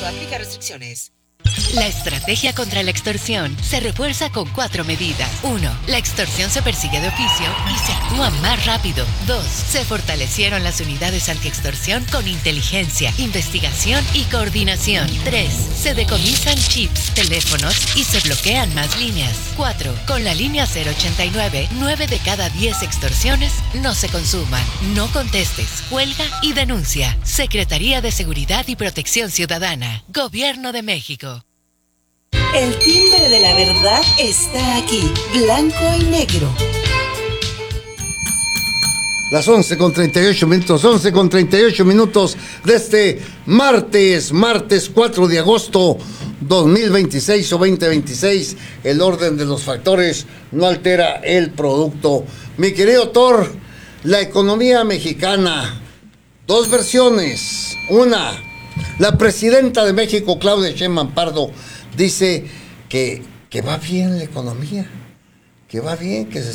Aplica restricciones. La estrategia contra la extorsión se refuerza con 4 medidas. 1. La extorsión se persigue de oficio y se actúa más rápido. 2. Se fortalecieron las unidades antiextorsión con inteligencia, investigación y coordinación. 3. Se decomisan chips, teléfonos y se bloquean más líneas. 4. Con la línea 089, 9 de cada 10 extorsiones no se consuman. No contestes, cuelga y denuncia. Secretaría de Seguridad y Protección Ciudadana. Gobierno de México. El timbre de la verdad está aquí, blanco y negro. Las 11:38 minutos, 11:38 minutos de este martes 4 de agosto 2026 o 2026. El orden de los factores no altera el producto. Mi querido Thor, la economía mexicana, dos versiones. Una, la presidenta de México, Claudia Sheinbaum Pardo, dice que va bien la economía, que va bien, que se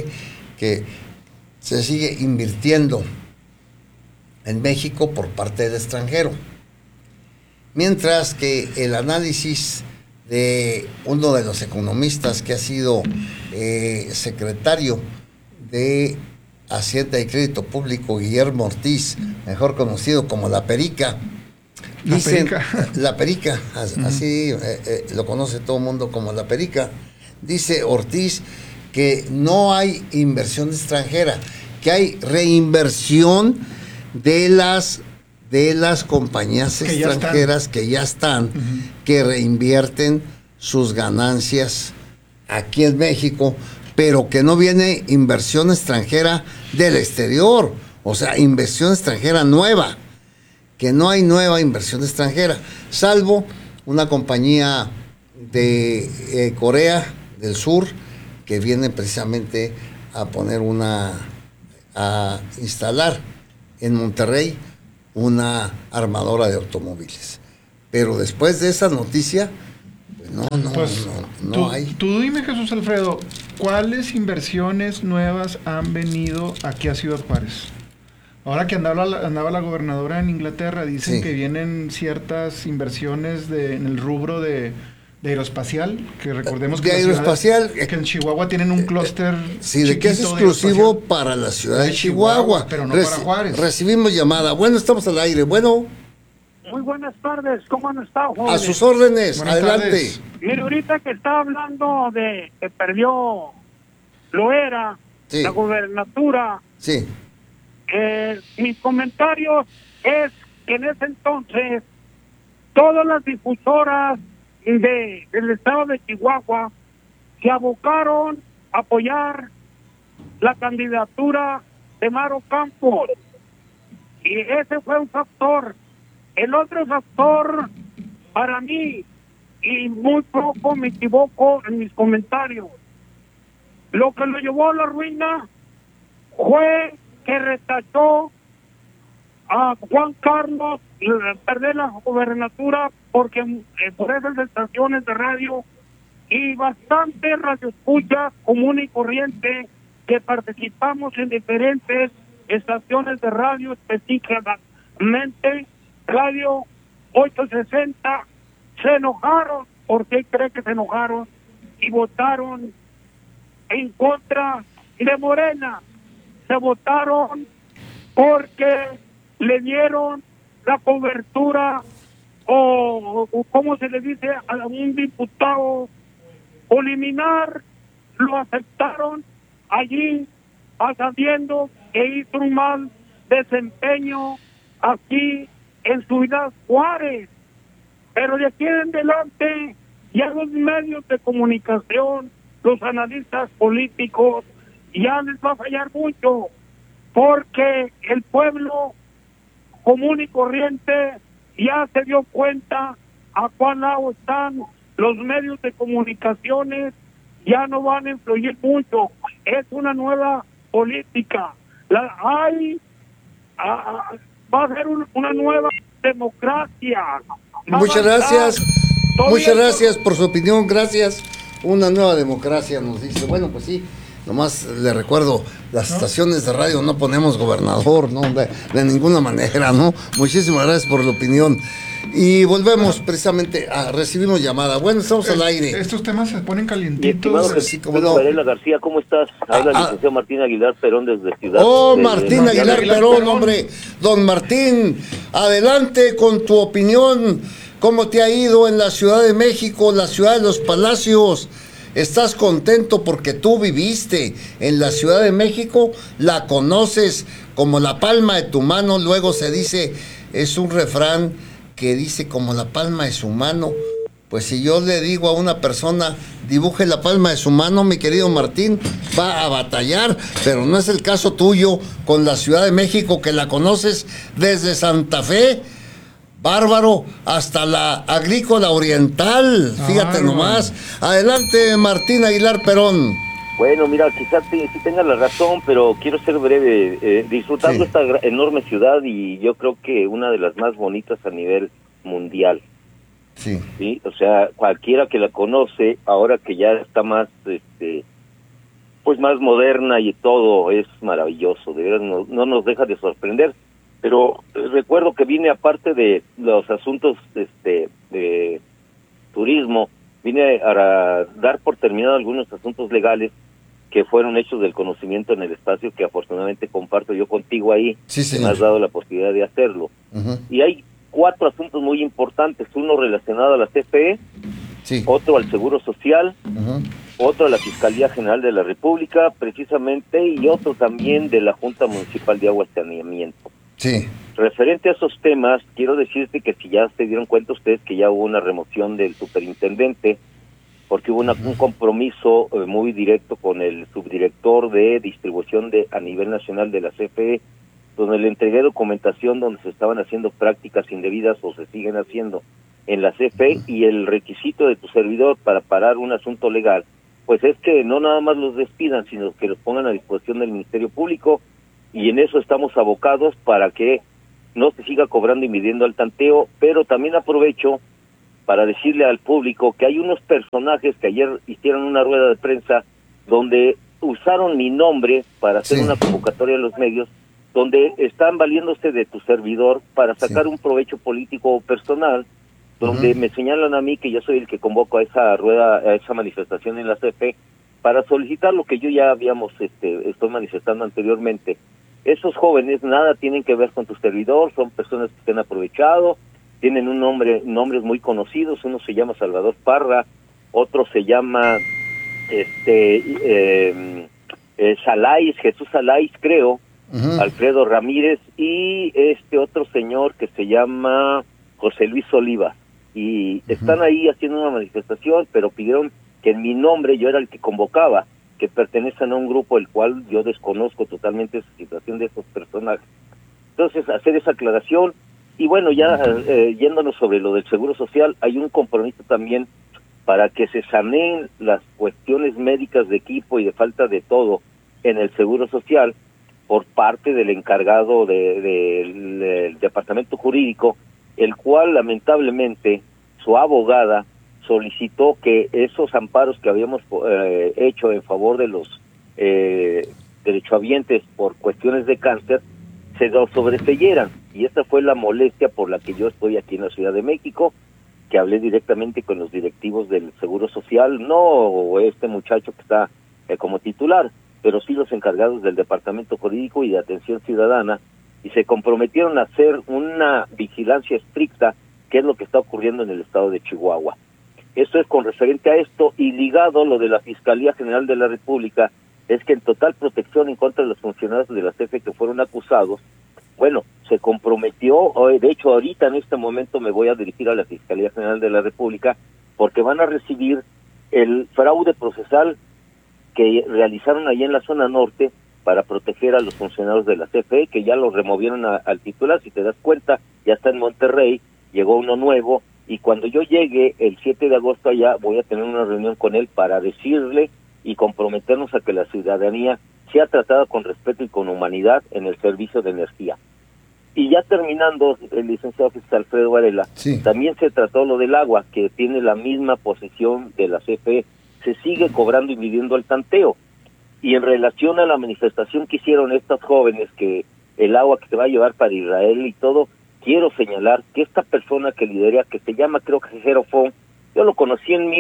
sigue invirtiendo en México por parte del extranjero. Mientras que el análisis de uno de los economistas que ha sido secretario de Hacienda y Crédito Público, Guillermo Ortiz, mejor conocido como La Perica, La Perica, así lo conoce todo el mundo como La Perica. Dice Ortiz que no hay inversión extranjera, que hay reinversión de las compañías extranjeras que ya están, que reinvierten sus ganancias aquí en México, pero que no viene inversión extranjera del exterior, o sea, inversión extranjera nueva, que no hay nueva inversión extranjera, salvo una compañía de Corea del Sur que viene precisamente a instalar en Monterrey una armadora de automóviles. Pero después de esa noticia, pues no hay. Tú dime, Jesús Alfredo, ¿cuáles inversiones nuevas han venido aquí a Ciudad Juárez? Ahora que andaba la gobernadora en Inglaterra, dicen que vienen ciertas inversiones en el rubro de aeroespacial, que recordemos que que en Chihuahua tienen un clúster de que es exclusivo para la ciudad de Chihuahua, pero no para Juárez. Recibimos llamada. Bueno, estamos al aire. Bueno. Muy buenas tardes, ¿cómo han estado, jóvenes? A sus órdenes, buenas adelante. Tardes. Mire, ahorita que estaba hablando de que perdió Loera, la gubernatura, mis comentarios es que en ese entonces todas las difusoras del estado de Chihuahua se abocaron a apoyar la candidatura de Maru Campos, y ese fue un factor. El otro factor, para mí, y muy poco me equivoco en mis comentarios, lo que lo llevó a la ruina fue que retachó a Juan Carlos perder la gobernatura porque por esas estaciones de radio y bastante radioescuchas común y corriente que participamos en diferentes estaciones de radio, específicamente Radio 860, se enojaron. ¿Por qué cree que se enojaron? Y votaron en contra de Morena. Se votaron porque le dieron la cobertura o ¿cómo se le dice a un diputado? O eliminar, lo aceptaron allí, sabiendo que hizo un mal desempeño aquí en Ciudad Juárez. Pero de aquí en adelante ya los medios de comunicación, los analistas políticos, ya les va a fallar mucho, porque el pueblo común y corriente ya se dio cuenta a cuál lado están los medios de comunicaciones, ya no van a influir mucho. Es una nueva política. Va a ser una nueva democracia. Muchas gracias por su opinión, gracias. Una nueva democracia, nos dice. Bueno, pues sí, nomás le recuerdo, las estaciones de radio no ponemos gobernador, no, de ninguna manera, ¿no? Muchísimas gracias por la opinión. Y volvemos precisamente recibimos llamada. Bueno, estamos al aire. Estos temas se ponen Mi calientitos. estimado Sí, cómo Pedro no. Varela García, ¿cómo estás? Habla el licenciado Martín Aguilar Perón desde Ciudad. Oh, de- Martín de- Aguilar Perón, hombre. Don Martín, adelante con tu opinión. ¿Cómo te ha ido en la Ciudad de México, la ciudad de los palacios? ¿Estás contento porque tú viviste en la Ciudad de México? ¿La conoces como la palma de tu mano? Luego se dice, es un refrán que dice como la palma de su mano. Pues si yo le digo a una persona, dibuje la palma de su mano, mi querido Martín, va a batallar, pero no es el caso tuyo con la Ciudad de México, que la conoces desde Santa Fe, Bárbaro, hasta la Agrícola Oriental, fíjate nomás. Adelante, Martín Aguilar Perón. Bueno, mira, quizás sí tenga la razón, pero quiero ser breve. Disfrutando Sí. esta enorme ciudad y yo creo que una de las más bonitas a nivel mundial. Sí, ¿Sí? O sea, cualquiera que la conoce, ahora que ya está más, pues más moderna y todo, es maravilloso, de verdad no nos deja de sorprender. Pero recuerdo que vine, aparte de los asuntos de turismo, vine a dar por terminado algunos asuntos legales que fueron hechos del conocimiento en el espacio, que afortunadamente comparto yo contigo ahí, Sí, que señor. me has dado la posibilidad de hacerlo. ujú, Y hay 4 asuntos muy importantes, uno relacionado a la CFE, sí, otro al Seguro Social, ujú, otro a la Fiscalía General de la República, precisamente, y otro también de la Junta Municipal de Agua y Saneamiento. sí, Referente a esos temas, quiero decirte que si ya se dieron cuenta ustedes que ya hubo una remoción del superintendente, porque hubo un compromiso muy directo con el subdirector de distribución a nivel nacional de la CFE, donde le entregué documentación donde se estaban haciendo prácticas indebidas o se siguen haciendo en la CFE, y el requisito de tu servidor para parar un asunto legal, pues es que no nada más los despidan, sino que los pongan a disposición del Ministerio Público, y en eso estamos abocados para que no se siga cobrando y midiendo al tanteo. Pero también aprovecho para decirle al público que hay unos personajes que ayer hicieron una rueda de prensa donde usaron mi nombre para hacer Sí. una convocatoria a los medios, donde están valiéndose de tu servidor para sacar Sí. un provecho político o personal, donde me señalan a mí que yo soy el que convoco a esa rueda, a esa manifestación en la CFE, para solicitar lo que yo ya habíamos, estoy manifestando anteriormente. Esos jóvenes nada tienen que ver con tu servidor, son personas que se han aprovechado, tienen nombres muy conocidos. Uno se llama Salvador Parra, otro se llama Salais, Jesús Salais, creo, ujú, Alfredo Ramírez, y otro señor que se llama José Luis Oliva, y están ahí haciendo una manifestación, pero pidieron que en mi nombre yo era el que convocaba, que pertenecen a un grupo el cual yo desconozco totalmente esa situación de esos personajes. Entonces, hacer esa aclaración. Y bueno, ya yéndonos sobre lo del Seguro Social, hay un compromiso también para que se saneen las cuestiones médicas de equipo y de falta de todo en el Seguro Social por parte del encargado del departamento jurídico, el cual lamentablemente su abogada solicitó que esos amparos que habíamos hecho en favor de los derechohabientes por cuestiones de cáncer se lo sobreseyeran, y esta fue la molestia por la que yo estoy aquí en la Ciudad de México, que hablé directamente con los directivos del Seguro Social, no este muchacho que está como titular, pero sí los encargados del Departamento Jurídico y de Atención Ciudadana, y se comprometieron a hacer una vigilancia estricta, que es lo que está ocurriendo en el estado de Chihuahua. Esto es con referente a esto, y ligado lo de la Fiscalía General de la República, es que en total protección en contra de los funcionarios de la CFE que fueron acusados, bueno, se comprometió, de hecho ahorita en este momento me voy a dirigir a la Fiscalía General de la República, porque van a recibir el fraude procesal que realizaron allí en la zona norte para proteger a los funcionarios de la CFE, que ya lo removieron al titular. Si te das cuenta, ya está en Monterrey, llegó uno nuevo, y cuando yo llegue el 7 de agosto allá, voy a tener una reunión con él para decirle y comprometernos a que la ciudadanía sea tratada con respeto y con humanidad en el servicio de energía. Y ya terminando, el licenciado fiscal Alfredo Varela, sí, también se trató lo del agua, que tiene la misma posición de la CFE, se sigue cobrando y midiendo el tanteo. Y en relación a la manifestación que hicieron estas jóvenes, que el agua que se va a llevar para Israel y todo, quiero señalar que esta persona que lidera, que se llama, creo que Jerofón, yo lo conocí en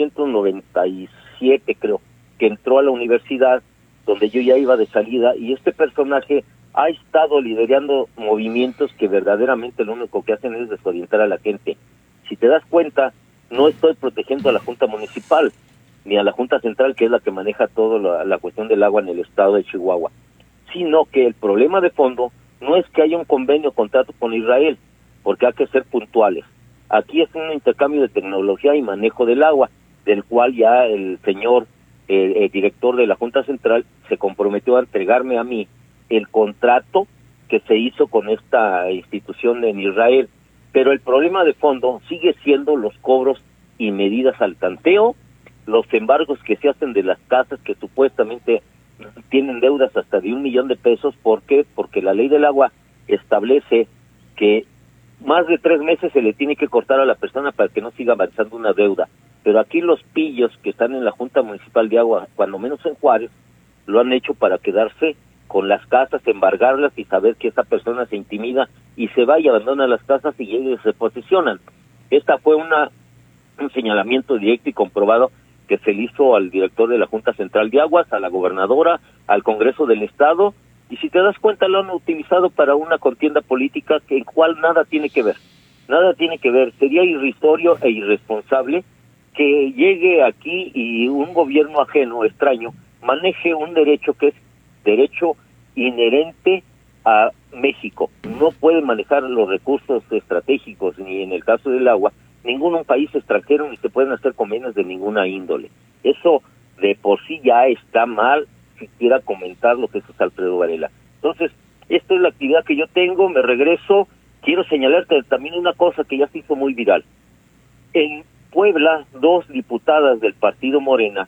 1997, creo, que entró a la universidad, donde yo ya iba de salida, y este personaje ha estado liderando movimientos que verdaderamente lo único que hacen es desorientar a la gente. Si te das cuenta, no estoy protegiendo a la Junta Municipal, ni a la Junta Central, que es la que maneja toda la cuestión del agua en el estado de Chihuahua, sino que el problema de fondo no es que haya un convenio, contrato con Israel, porque hay que ser puntuales. Aquí es un intercambio de tecnología y manejo del agua, del cual ya el señor el director de la Junta Central se comprometió a entregarme a mí el contrato que se hizo con esta institución en Israel. Pero el problema de fondo sigue siendo los cobros y medidas al tanteo, los embargos que se hacen de las casas que supuestamente tienen deudas hasta de $1 millón de pesos. ¿Por qué? Porque la ley del agua establece que más de 3 meses se le tiene que cortar a la persona para que no siga avanzando una deuda. Pero aquí los pillos que están en la Junta Municipal de Agua, cuando menos en Juárez, lo han hecho para quedarse con las casas, embargarlas y saber que esa persona se intimida y se va y abandona las casas y ellos se posicionan. Esta fue un señalamiento directo y comprobado que se le hizo al director de la Junta Central de Aguas, a la gobernadora, al Congreso del Estado, y si te das cuenta lo han utilizado para una contienda política que en cual nada tiene que ver. Nada tiene que ver. Sería irrisorio e irresponsable que llegue aquí y un gobierno ajeno, extraño, maneje un derecho que es derecho inherente a México. No puede manejar los recursos estratégicos, ni en el caso del agua, ningún país extranjero, ni se pueden hacer convenios de ninguna índole. Eso de por sí ya está mal, siquiera comentar lo que es Alfredo Varela. Entonces, esta es la actividad que yo tengo, me regreso. Quiero señalarte también una cosa que ya se hizo muy viral. En Puebla, 2 diputadas del partido Morena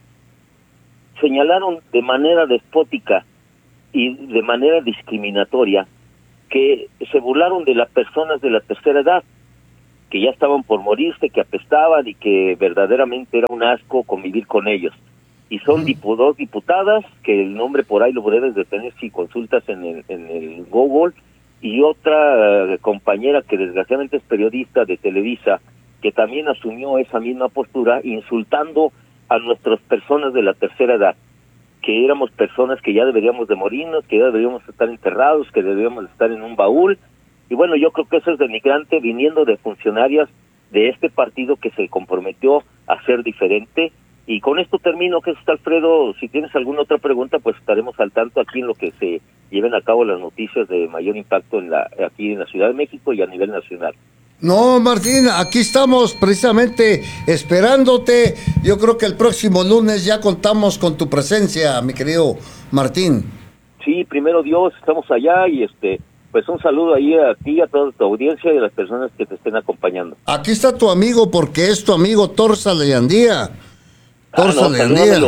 señalaron de manera despótica y de manera discriminatoria que se burlaron de las personas de la tercera edad, que ya estaban por morirse, que apestaban y que verdaderamente era un asco convivir con ellos. Y son 2 diputadas, que el nombre por ahí lo debes de tener si consultas en el Google, y otra compañera que desgraciadamente es periodista de Televisa, que también asumió esa misma postura, insultando a nuestras personas de la tercera edad, que éramos personas que ya deberíamos de morirnos, que ya deberíamos estar enterrados, que deberíamos estar en un baúl. Y bueno, yo creo que eso es denigrante viniendo de funcionarias de este partido que se comprometió a ser diferente. Y con esto termino, que es Alfredo. Si tienes alguna otra pregunta, pues estaremos al tanto aquí en lo que se lleven a cabo las noticias de mayor impacto aquí en la Ciudad de México y a nivel nacional. No, Martín, aquí estamos precisamente esperándote. Yo creo que el próximo lunes ya contamos con tu presencia, mi querido Martín. Sí, primero Dios, estamos allá y pues un saludo ahí a ti, a toda tu audiencia y a las personas que te estén acompañando. Aquí está tu amigo, porque es tu amigo Torza Leyandía. Torza Leyandía.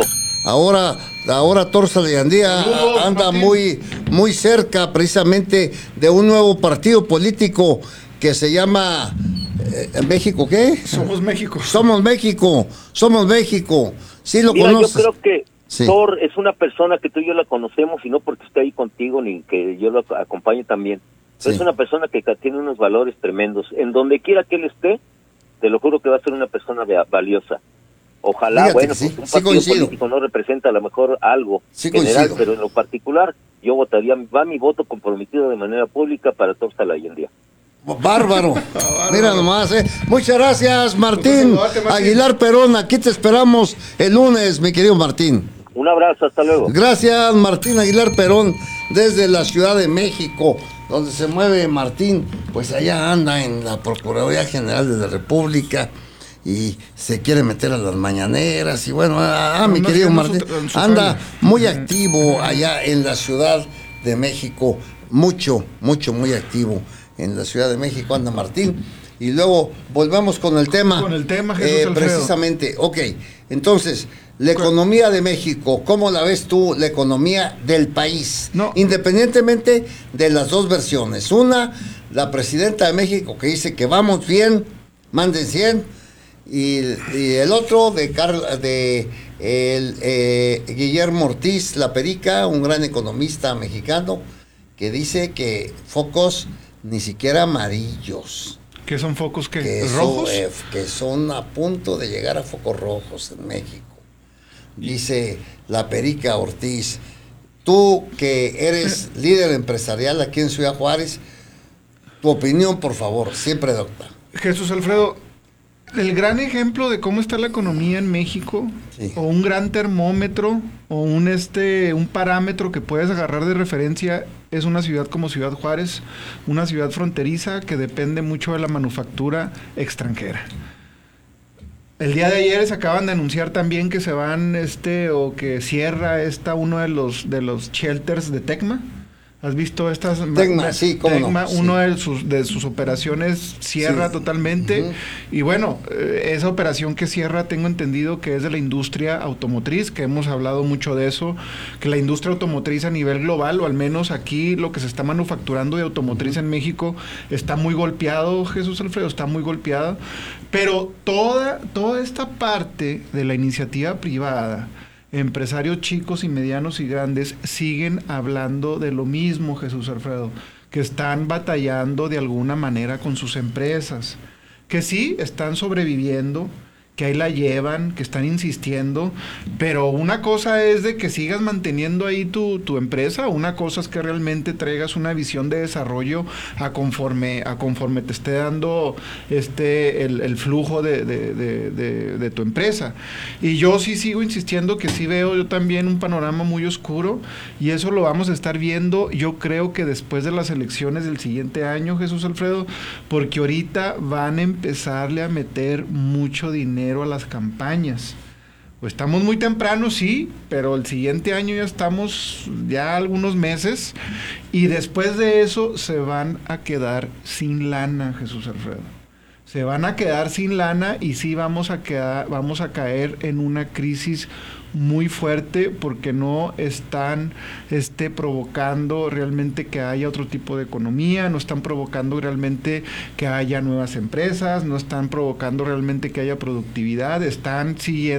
Ahora Torza Leyandía anda muy cerca precisamente de un nuevo partido político que se llama México, ¿qué? Somos México. Somos México. Sí lo Mira, conoces. yo creo que sí. Thor es una persona que tú y yo la conocemos, y no porque esté ahí contigo ni que yo lo acompañe también. Sí. Es una persona que tiene unos valores tremendos. En donde quiera que él esté, te lo juro que va a ser una persona valiosa. Ojalá, fíjate, bueno, sí, pues un partido político no representa a lo mejor algo general, pero en lo particular yo votaría, va mi voto comprometido de manera pública para Torza Leyandía. Bárbaro. Mira nomás, Muchas gracias, Martín Aguilar Perón. Aquí te esperamos el lunes, mi querido Martín. Un abrazo, hasta luego. Gracias, Martín Aguilar Perón, desde la Ciudad de México, donde se mueve Martín. Pues allá anda en la Procuraduría General de la República y se quiere meter a las mañaneras. Y bueno, mi querido Martín anda muy activo allá en la Ciudad de México. Muy activo. En la Ciudad de México anda Martín. Y luego volvemos con el tema. Con el tema, Jesús Alfredo. Precisamente, ok. Entonces, la economía de México, ¿cómo la ves tú? La economía del país. No. Independientemente de las dos versiones. Una, la presidenta de México que dice que vamos bien, manden 100. Y el otro de Guillermo Ortiz La Perica, un gran economista mexicano, que dice que focos ni siquiera amarillos. ¿Qué son focos Que rojos? que son a punto de llegar a focos rojos en México. Dice la Perica Ortiz, tú que eres líder empresarial aquí en Ciudad Juárez, tu opinión, por favor, siempre docta. Jesús Alfredo, el gran ejemplo de cómo está la economía en México, Sí. o un gran termómetro, o un parámetro que puedes agarrar de referencia, es una ciudad como Ciudad Juárez, una ciudad fronteriza que depende mucho de la manufactura extranjera. El día de ayer se acaban de anunciar también que se van o que cierra uno de los shelters de Tecma. ¿Has visto estas? Tecma, sí, cómo Tecma, no, sí. uno de sus operaciones cierra Sí. totalmente. Uh-huh. Y bueno, esa operación que cierra, tengo entendido que es de la industria automotriz, que hemos hablado mucho de eso, que la industria automotriz a nivel global, o al menos aquí lo que se está manufacturando de automotriz en México, está muy golpeado, Jesús Alfredo, está muy golpeado. Pero toda esta parte de la iniciativa privada, empresarios chicos y medianos y grandes siguen hablando de lo mismo, Jesús Alfredo, que están batallando de alguna manera con sus empresas, que sí están sobreviviendo, que ahí la llevan, que están insistiendo, pero una cosa es de que sigas manteniendo ahí tu empresa, una cosa es que realmente traigas una visión de desarrollo a conforme te esté dando el flujo de tu empresa. Y yo sí sigo insistiendo que sí veo yo también un panorama muy oscuro, y eso lo vamos a estar viendo, yo creo que después de las elecciones del siguiente año, Jesús Alfredo, porque ahorita van a empezarle a meter mucho dinero a las campañas. Pues estamos muy temprano, sí, pero el siguiente año ya estamos ya algunos meses, y después de eso se van a quedar sin lana, Jesús Alfredo. Se van a quedar sin lana, y sí vamos a caer en una crisis muy fuerte, porque no están provocando realmente que haya otro tipo de economía, no están provocando realmente que haya nuevas empresas, no están provocando realmente que haya productividad, están siguiendo